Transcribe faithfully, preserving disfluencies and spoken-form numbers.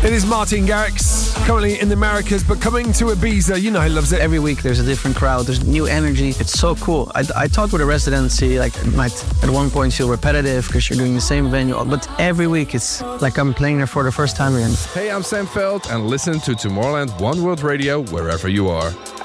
It is Martin Garrix, currently in the Americas, but coming to Ibiza. You know he loves it. Every week there's a different crowd, there's new energy. It's so cool. I, I thought with a residency, like, it might at one point feel repetitive because you're doing the same venue, but every week it's like I'm playing there for the first time again. Hey, I'm Sam Veld, and listen to Tomorrowland One World Radio wherever you are.